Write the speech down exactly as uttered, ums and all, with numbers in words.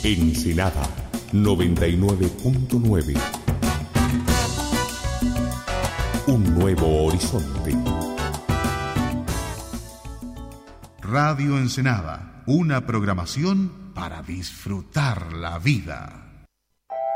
Ensenada noventa y nueve punto nueve. Un nuevo horizonte. Radio Ensenada, una programación para disfrutar la vida.